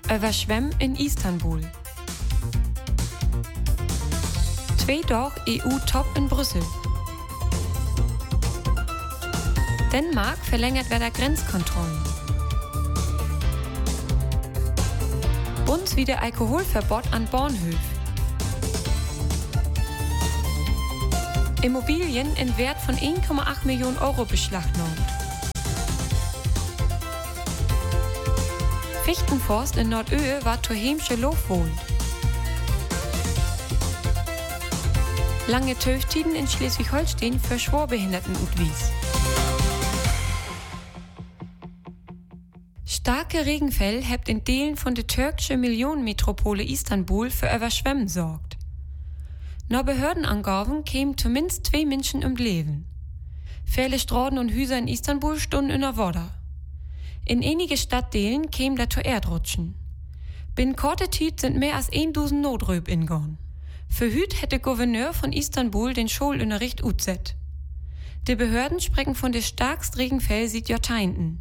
Überschwemmen in Istanbul. 2 Tage EU-Top in Brüssel. Dänemark verlängert wieder Grenzkontrollen. Bundesweiter Alkoholverbot an Bahnhöfen. Immobilien in Wert von 1,8 Millionen Euro beschlagnahmt. Fichtenforst in Nordöhe war Tohemsche Lofwohnt. Lange Töftiden in Schleswig-Holstein für Schwerbehinderten-Utwies. Starke Regenfälle hebt in Delen von der türkischen Millionenmetropole Istanbul für Überschwemmen sorgt. Nach Behördenangaben kämen zumindest 2 Menschen ums Leben. Viele Straßen und Häuser in Istanbul stunden in der Wasser. In einige Stadtdelen kämen dazu Erdrutschen. Binnen kurzer Zeit sind mehr als 1000 Notröp ingegangen. Für hüt hätte Gouverneur von Istanbul den Schulunterricht utset. Die Behörden sprechen von der starksten Regenfälle seit Jahrzehnten.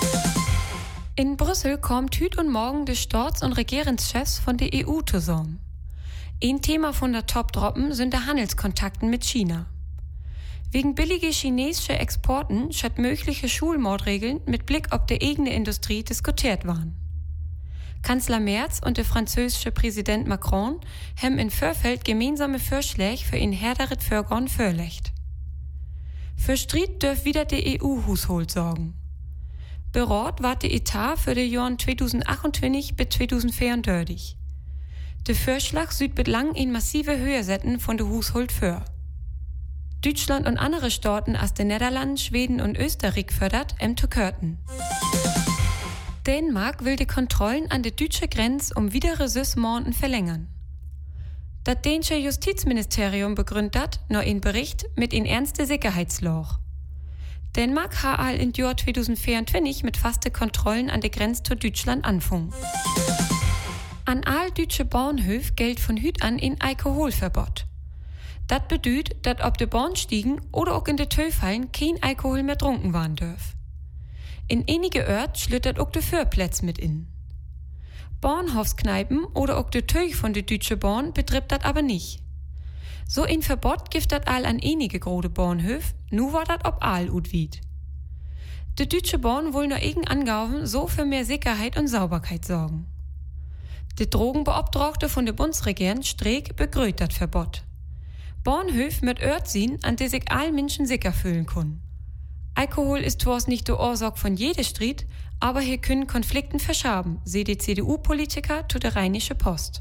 In Brüssel kommt hüt und morgen die Staats- und Regierungschefs von der EU zusammen. Ein Thema von der Top-Droppen sind die Handelskontakten mit China. Wegen billige chinesische Exporten statt mögliche Schulmordregeln mit Blick auf die eigene Industrie diskutiert waren. Kanzler Merz und der französische Präsident Macron haben in Vorfeld gemeinsame Vorschläge für ein härteres Vorgehen vorgelegt. Für Streit dürft wieder die EU-Haushalt sorgen. Berat war der Etat für die Jahren 2028 bis 2034. Der Vorschlag sieht bislang in massive Höhe setzen von der Haushalt vor. Deutschland und andere Staaten aus den Niederlanden, Schweden und Österreich fördert zu kürten. Dänemark will die Kontrollen an der deutschen Grenze um weitere 6 Monate verlängern. Das dänische Justizministerium begründet noch einen Bericht mit einem ernsten Sicherheitsloch. Dänemark hat in Jahr 2024 mit fasten Kontrollen an der Grenze zu Deutschland angefangen. An all deutsche Bahnhöfe gilt von hüt an ein Alkoholverbot. Das bedeutet, dass auf de Bahnstiegen oder auch in de Töfhallen kein Alkohol mehr trunken werden darf. In einige Orte schlüttert auch de Förplätz mit in. Bahnhofskneipen oder auch de Töch von der Deutsche Bahn betrifft das aber nicht. So ein Verbot gibt das all an einige große Bahnhöfe, nu war das ob all utwied. Die Deutsche Bahn will nur eigen Angaben so für mehr Sicherheit und Sauberkeit sorgen. Die Drogenbeobtragte von der Bundesregierung Streeck begrüßt das Verbot. Bahnhöfe mit Ort sein, an die sich all Menschen sicher fühlen können. Alkohol ist zwar nicht die Ursache von jedem Streit, aber hier können Konflikten verschaben, sieht die CDU-Politiker zu der Rheinische Post.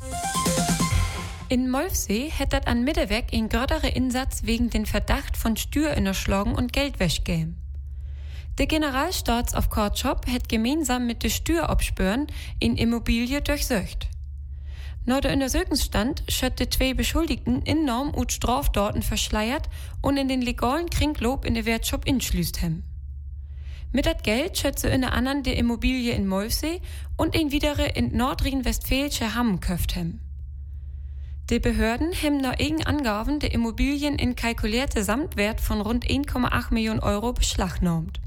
In Molfsee hätte das an Mittelweg ein größerer Einsatz wegen den Verdacht von Steuerunterschlagen und Geldwäsche gegeben. Der Generalstaatsaufkortschop hat gemeinsam mit der Steuerabspüren in Immobilie durchsucht. Nach der Untersuchungsstand schött die 2 Beschuldigten enorm ut Straftaten verschleiert und in den legalen Kringlob in der Wertshop inschlüst haben. Mit dat Geld schött sie in der anderen die Immobilie in Molfsee und ein widere in Nordrhein-Westfälische Hamm köft haben. Die Behörden haben nach eigenen Angaben der Immobilien in kalkulierte Gesamtwert von rund 1,8 Millionen Euro beschlagnahmt.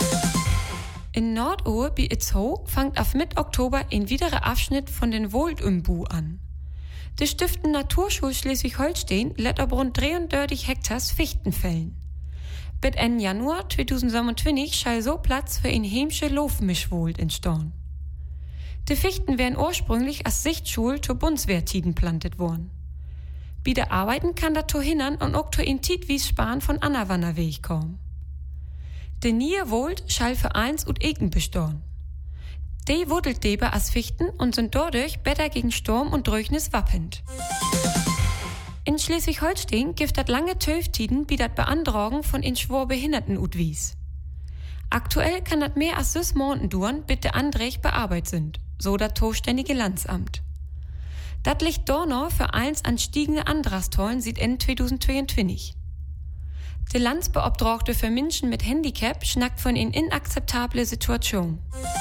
In Nordohr bei Itzehoe fängt auf Mitte Oktober ein weiterer Abschnitt von den Wohltumbu an. Die Stiftung Naturschule Schleswig-Holstein lässt ab rund 33 Hektars Fichten fällen. Bis Ende Januar 2027 soll so Platz für ein heimsche Lofmischwold entstehen. Die Fichten wären ursprünglich als Sichtschule zur Bundeswehrtiden plantet worden. Bei der Arbeiten kann dazu hindern und auch zu ein Tidwies Sparen von Annawannerweg kommen. Der neue Wald soll für eins und Eken bestehen. Die wuddelt debe als Fichten und sind dadurch besser gegen Sturm und Trockenes wappend. In Schleswig-Holstein gibt das lange Töftiden bei dat Beantragen von in Schwerbehinderten utwies. Aktuell kann das mehr als 6 Monate dauern, bis die Anträge bearbeitet sind, so das zuständige Landsamt. Das liegt da noch für eins an stiegende Antragstollen seit Ende 2022. Der Landsbeobtragte für Menschen mit Handicap schnackt von in inakzeptable Situation.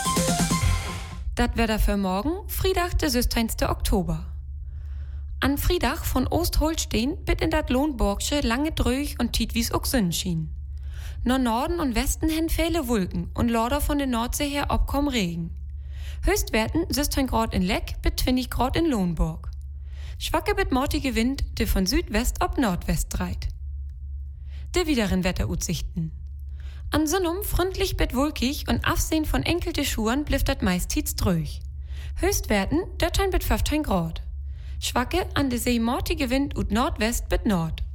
Das Wetter für morgen, Freitag, der 16. Oktober. An Freitag von Ostholstein bis in dat Lohnborgsche lange dröch und tidwies auch Sonnenschein. Nur Norden und Westen hen viele Wolken und lauter von der Nordsee her abkommen Regen. Höchstwerten 16 Grad in Leck bis 20 Grad in Lohnburg. Schwacke bis mortige Wind, der von Südwest ob Nordwest dreit. De wideren Wetteraussichten. An Sonnum freundlich bet wolkig und Absehen von enkelte Schuhen blifft dat meist dröch. Höchstwerten 13 bis 15 Grad. Schwacke an de See mortige Wind ut Nordwest bis Nord.